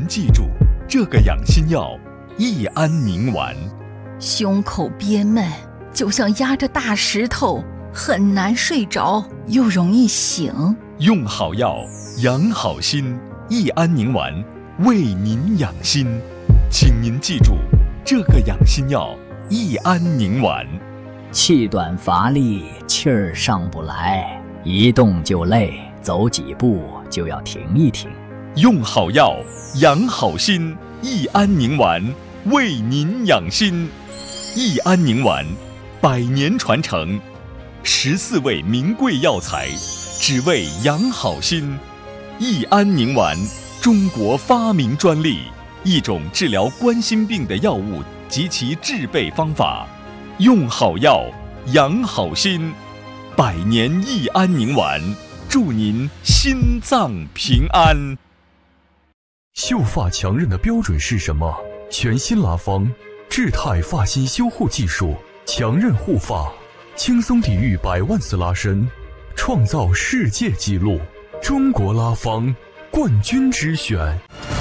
记住这个养心药益安宁丸。 胸口憋闷，就像压着大石头，很难睡着，又容易醒。 用好药，养好心，益安宁丸为您养心。请您记住这个养心药益安宁丸。 气短乏力，气儿上不来，一动就累，走几步就要停一停。 用好药，养好心，益安宁丸为您养心。益安宁丸100年传承，14味名贵药材，只为养好心。益安宁丸，中国发明专利，一种治疗冠心病的药物及其制备方法。用好药，养好心，100年益安宁丸，祝您心脏平安。 秀发强韧的标准是什么？全新拉芳智泰发型修护技术，强韧护发，轻松抵御100万次拉伸，创造世界纪录。中国拉芳冠军之选。